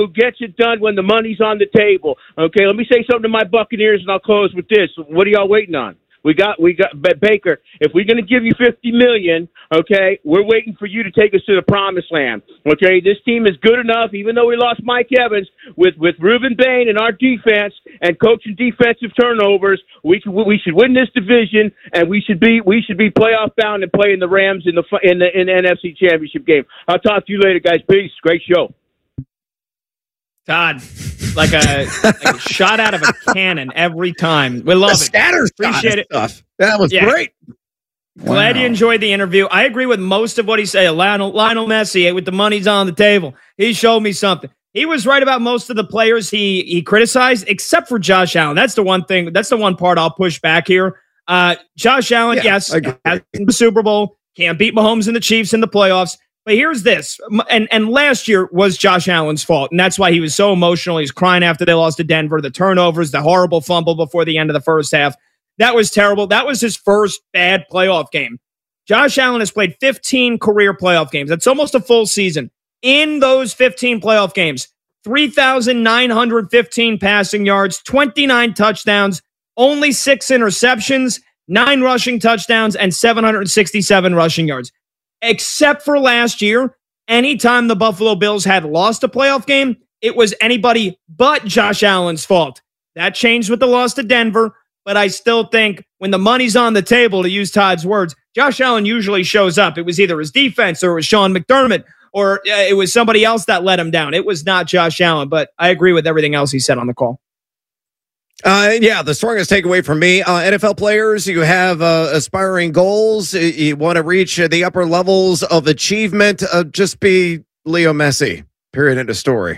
who gets it done when the money's on the table. Okay, let me say something to my Buccaneers, and I'll close with this. What are y'all waiting on? We got Baker. If we're going to give you $50 million, okay, we're waiting for you to take us to the promised land. Okay, this team is good enough, even though we lost Mike Evans, with Reuben Bain and our defense and coaching defensive turnovers. We should win this division, and we should be playoff bound and playing the Rams in the NFC Championship game. I'll talk to you later, guys. Peace. Great show. Todd, like a shot out of a cannon every time. We love it. Appreciate it. Stuff. That was great. Glad you enjoyed the interview. I agree with most of what he said. Lionel Messi, with the money's on the table. He showed me something. He was right about most of the players he criticized, except for Josh Allen. That's the one thing. That's the one part I'll push back here. Josh Allen, yes, has the Super Bowl. Can't beat Mahomes and the Chiefs in the playoffs. But here's this, and last year was Josh Allen's fault, and that's why he was so emotional. He's crying after they lost to Denver, the turnovers, the horrible fumble before the end of the first half. That was terrible. That was his first bad playoff game. Josh Allen has played 15 career playoff games. That's almost a full season. In those 15 playoff games, 3,915 passing yards, 29 touchdowns, only 6 interceptions, 9 rushing touchdowns, and 767 rushing yards. Except for last year, anytime the Buffalo Bills had lost a playoff game, it was anybody but Josh Allen's fault. That changed with the loss to Denver, but I still think when the money's on the table, to use Todd's words, Josh Allen usually shows up. It was either his defense or it was Sean McDermott or it was somebody else that let him down. It was not Josh Allen, but I agree with everything else he said on the call. The strongest takeaway from me, NFL players, you have aspiring goals. You want to reach the upper levels of achievement. Just be Leo Messi, period, end of story.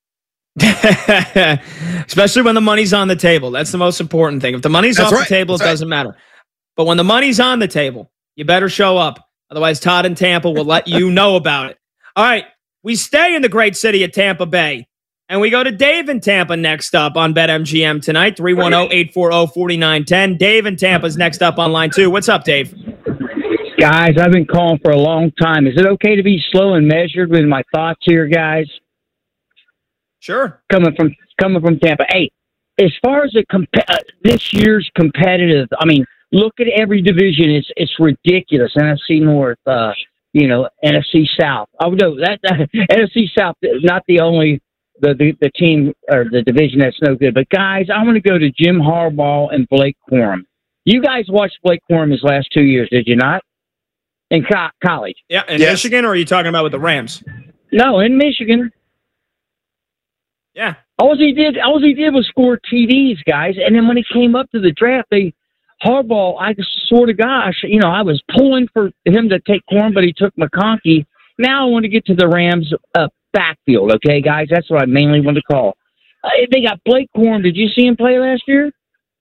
Especially when the money's on the table. That's the most important thing. If the money's off the table, it doesn't matter. But when the money's on the table, you better show up. Otherwise, Todd in Tampa will let you know about it. All right, we stay in the great city of Tampa Bay. And we go to Dave in Tampa next up on BetMGM tonight, 310-840-4910. Dave in Tampa's next up on line 2. What's up, Dave? Guys, I've been calling for a long time. Is it okay to be slow and measured with my thoughts here, guys? Sure. Coming from Tampa. Hey, as far as this year's competitive, I mean, look at every division. It's ridiculous. NFC North, NFC South. Oh no, that NFC South is not the only. The team or the division that's no good. But, guys, I want to go to Jim Harbaugh and Blake Corum. You guys watched Blake Corum his last 2 years, did you not? In college. Yeah, in Michigan, or are you talking about with the Rams? No, in Michigan. Yeah. All he did was score TDs, guys. And then when he came up to the draft, Harbaugh, I swear to gosh, I was pulling for him to take Corum, but he took McConkey. Now I want to get to the Rams backfield, okay, guys? That's what I mainly want to call. They got Blake Corum. Did you see him play last year?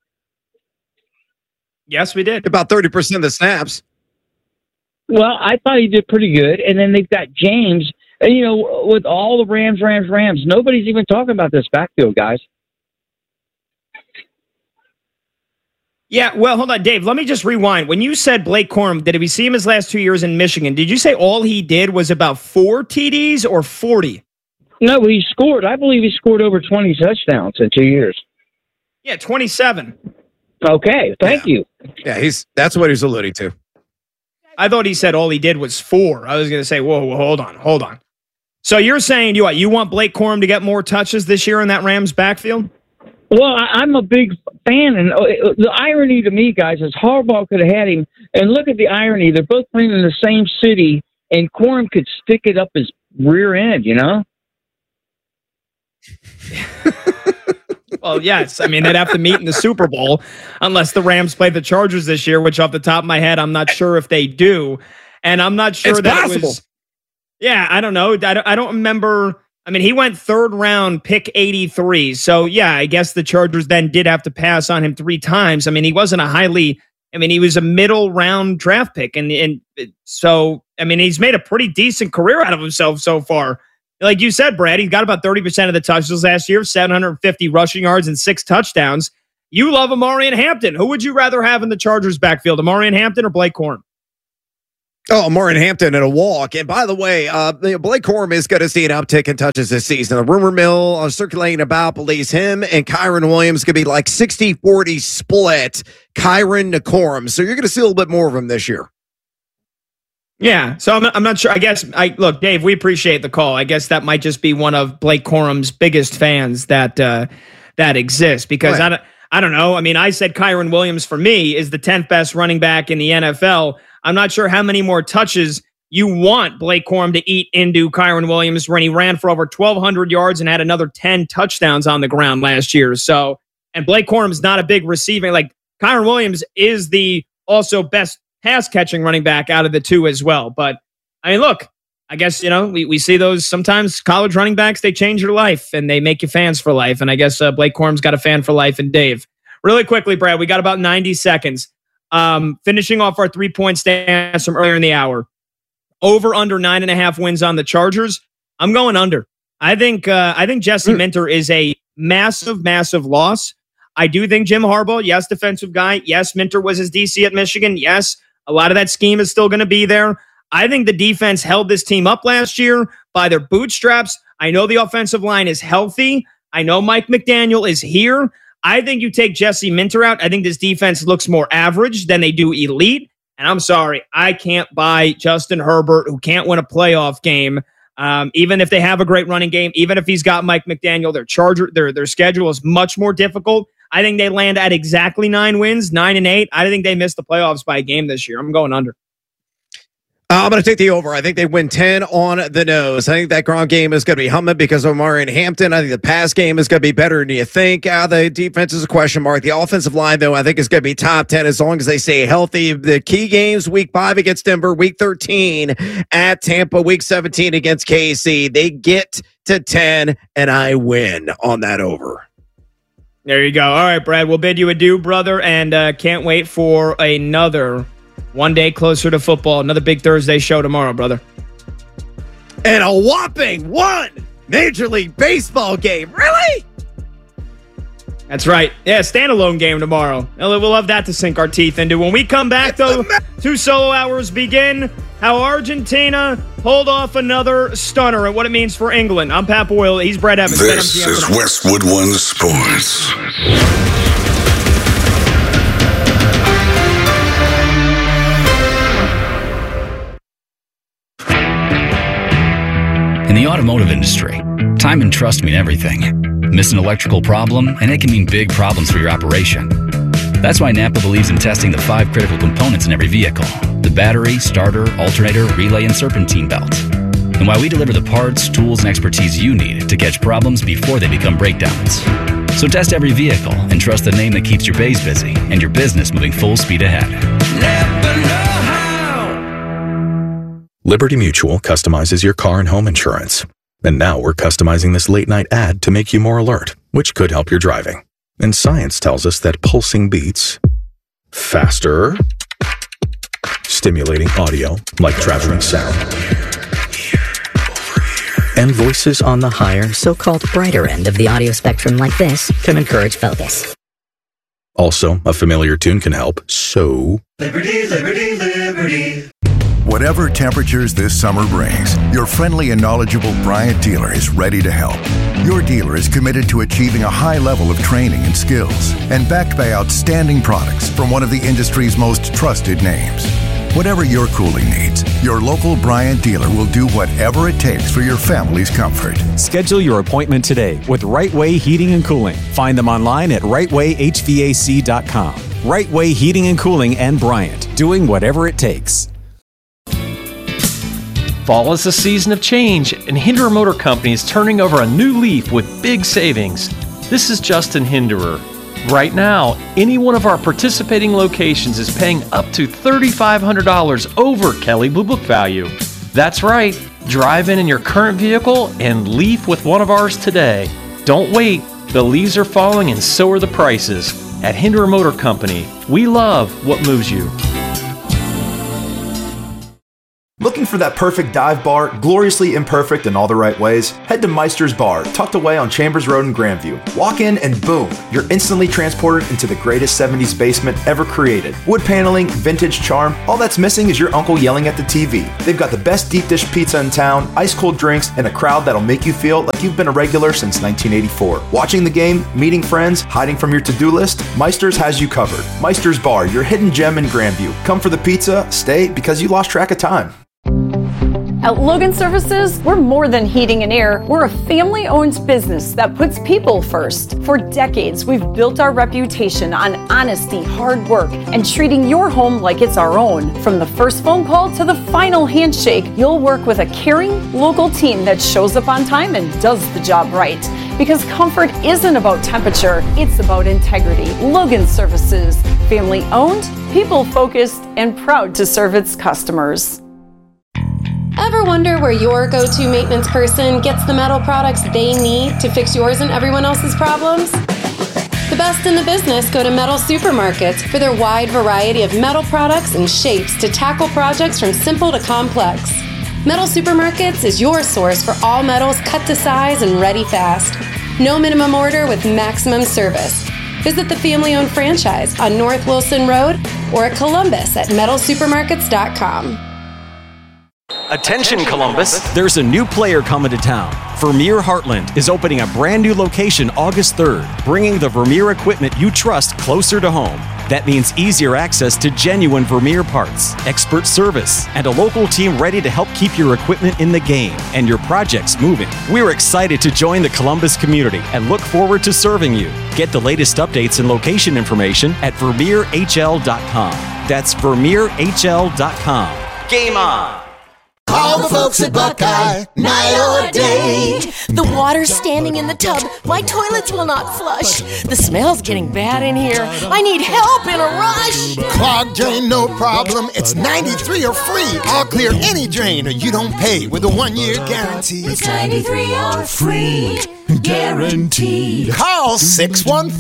Yes, we did. About 30% of the snaps. Well, I thought he did pretty good. And then they've got James. And, with all the Rams, nobody's even talking about this backfield, guys. Yeah, well, hold on, Dave. Let me just rewind. When you said Blake Corum, did we see him his last 2 years in Michigan? Did you say all he did was about 4 TDs or 40? No, he scored. I believe he scored over 20 touchdowns in 2 years. Yeah, 27. Okay, thank you. Yeah, that's what he's alluding to. I thought he said all he did was 4. I was going to say, whoa, hold on. So you're saying you want Blake Corum to get more touches this year in that Rams backfield? Well, I'm a big fan, and the irony to me, guys, is Harbaugh could have had him. And look at the irony; they're both playing in the same city, and Corum could stick it up his rear end. Well, yes. I mean, they'd have to meet in the Super Bowl unless the Rams play the Chargers this year, which off the top of my head, I'm not sure if they do, and I'm not sure that possible. It was. Yeah, I don't know. I don't remember. I mean, he went 3rd round, pick 83. So, yeah, I guess the Chargers then did have to pass on him 3 times. I mean, he wasn't he was a middle round draft pick. And so, I mean, he's made a pretty decent career out of himself so far. Like you said, Brad, he got about 30% of the touches last year, 750 rushing yards and 6 touchdowns. You love Omarion Hampton. Who would you rather have in the Chargers backfield, Omarion Hampton or Blake Corum? Oh, Martin Hampton in a walk. And by the way, Blake Corum is going to see an uptick in touches this season. The rumor mill circulating about believes him and Kyren Williams could be like 60-40 split, Kyren to Corum. So you're going to see a little bit more of him this year. Yeah, so I'm not sure. I guess, look, Dave, we appreciate the call. I guess that might just be one of Blake Corum's biggest fans that exists because right. I don't know. I mean, I said Kyren Williams for me is the 10th best running back in the NFL. I'm not sure how many more touches you want Blake Corum to eat into Kyren Williams when he ran for over 1,200 yards and had another 10 touchdowns on the ground last year. So, and Blake Corum's not a big receiving. Like, Kyren Williams is the also best pass-catching running back out of the two as well. But, I mean, look, I guess, we see those sometimes college running backs, they change your life and they make you fans for life. And I guess Blake Corum's got a fan for life in Dave. Really quickly, Brad, we got about 90 seconds. Finishing off our 3-point stance from earlier in the hour. Over under 9.5 wins on the Chargers. I'm going under. I think Jesse Minter is a massive, massive loss. I do think Jim Harbaugh, yes, defensive guy. Yes, Minter was his DC at Michigan. Yes, a lot of that scheme is still going to be there. I think the defense held this team up last year by their bootstraps. I know the offensive line is healthy. I know Mike McDaniel is here. I think you take Jesse Minter out. I think this defense looks more average than they do elite. And I'm sorry, I can't buy Justin Herbert, who can't win a playoff game. Even if they have a great running game, even if he's got Mike McDaniel, their schedule is much more difficult. I think they land at exactly 9 wins, 9-8. I think they missed the playoffs by a game this year. I'm going under. I'm going to take the over. I think they win 10 on the nose. I think that ground game is going to be humming because of Martin Hampton. I think the pass game is going to be better than you think. The defense is a question mark. The offensive line, though, I think is going to be top 10 as long as they stay healthy. The key games, week 5 against Denver, week 13 at Tampa, week 17 against KC. They get to 10, and I win on that over. There you go. All right, Brad, we'll bid you adieu, brother, and can't wait for another one day closer to football. Another big Thursday show tomorrow, brother. And a whopping 1 Major League Baseball game. Really? That's right. Yeah, standalone game tomorrow. We'll love that to sink our teeth into. When we come back, though, 2 solo hours begin. How Argentina hold off another stunner and what it means for England. I'm Pat Boyle. He's Brett Evans. This is Westwood One Sports. In the automotive industry, time and trust mean everything. Miss an electrical problem, and it can mean big problems for your operation. That's why Napa believes in testing the 5 critical components in every vehicle: the battery, starter, alternator, relay, and serpentine belt. And why we deliver the parts, tools, and expertise you need to catch problems before they become breakdowns. So test every vehicle and trust the name that keeps your bays busy and your business moving full speed ahead. Napa know-how. Liberty Mutual customizes your car and home insurance. And now we're customizing this late-night ad to make you more alert, which could help your driving. And science tells us that pulsing beats faster, stimulating audio like traveling sound, and voices on the higher, so-called brighter end of the audio spectrum like this can encourage focus. Also, a familiar tune can help, so... Liberty, liberty, liberty. Whatever temperatures this summer brings, your friendly and knowledgeable Bryant dealer is ready to help. Your dealer is committed to achieving a high level of training and skills and backed by outstanding products from one of the industry's most trusted names. Whatever your cooling needs, your local Bryant dealer will do whatever it takes for your family's comfort. Schedule your appointment today with Right Way Heating and Cooling. Find them online at rightwayhvac.com. Right Way Heating and Cooling and Bryant, doing whatever it takes. Fall is a season of change, and Hinderer Motor Company is turning over a new leaf with big savings. This is Justin Hinderer. Right now, any one of our participating locations is paying up to $3,500 over Kelley Blue Book value. That's right. Drive in your current vehicle and leaf with one of ours today. Don't wait. The leaves are falling and so are the prices. At Hinderer Motor Company, we love what moves you. Looking for that perfect dive bar, gloriously imperfect in all the right ways? Head to Meister's Bar, tucked away on Chambers Road in Grandview. Walk in and boom, you're instantly transported into the greatest 70s basement ever created. Wood paneling, vintage charm, all that's missing is your uncle yelling at the TV. They've got the best deep dish pizza in town, ice cold drinks, and a crowd that'll make you feel like you've been a regular since 1984. Watching the game, meeting friends, hiding from your to-do list, Meister's has you covered. Meister's Bar, your hidden gem in Grandview. Come for the pizza, stay because you lost track of time. At Logan Services, we're more than heating and air. We're a family-owned business that puts people first. For decades, we've built our reputation on honesty, hard work, and treating your home like it's our own. From the first phone call to the final handshake, you'll work with a caring, local team that shows up on time and does the job right. Because comfort isn't about temperature, it's about integrity. Logan Services, family-owned, people-focused, and proud to serve its customers. Ever wonder where your go-to maintenance person gets the metal products they need to fix yours and everyone else's problems? The best in the business go to Metal Supermarkets for their wide variety of metal products and shapes to tackle projects from simple to complex. Metal Supermarkets is your source for all metals cut to size and ready fast. No minimum order with maximum service. Visit the family-owned franchise on North Wilson Road or at Columbus at metalsupermarkets.com. Attention Columbus, there's a new player coming to town. Vermeer Heartland is opening a brand new location August 3rd, bringing the Vermeer equipment you trust closer to home. That means easier access to genuine Vermeer parts, expert service, and a local team ready to help keep your equipment in the game and your projects moving. We're excited to join the Columbus community and look forward to serving you. Get the latest updates and location information at VermeerHL.com. That's VermeerHL.com. Game on! Call the folks at Buckeye, night or day. The water's standing in the tub. My toilets will not flush. The smell's getting bad in here. I need help in a rush. Clogged drain, no problem. It's 93 or free. I'll clear any drain or you don't pay with a 1-year guarantee. It's 93 or free, guaranteed. Call 614